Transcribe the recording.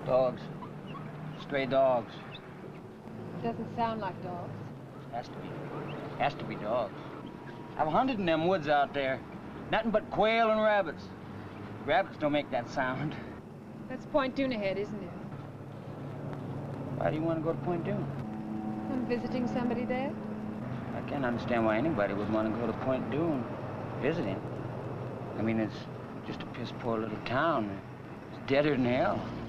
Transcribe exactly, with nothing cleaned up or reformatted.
Dogs. Stray dogs. Doesn't sound like dogs. Has to be. Has to be dogs. I've hunted in them woods out there. Nothing but quail and rabbits. Rabbits don't make that sound. That's Point Dune ahead, isn't it? Why do you want to go to Point Dune? I'm visiting somebody there. I can't understand why anybody would want to go to Point Dune visiting. I mean, it's just a piss poor little town. It's deader than hell.